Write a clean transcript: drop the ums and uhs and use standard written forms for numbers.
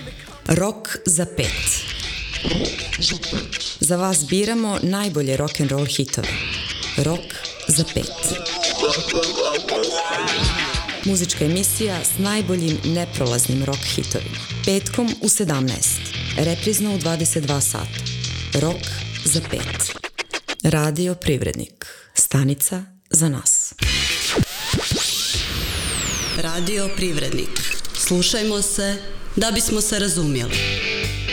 Rok za pet. Za vas biramo najbolje rock'n'roll hitove. Rok za pet. Muzička emisija s najboljim neprolaznim rock hitovima. Petkom u 17. Reprizno u 22 sata. Rok za pet. Radio Privrednik. Stanica za nas. Radio Privrednik. Slušajmo se da bismo se razumjeli.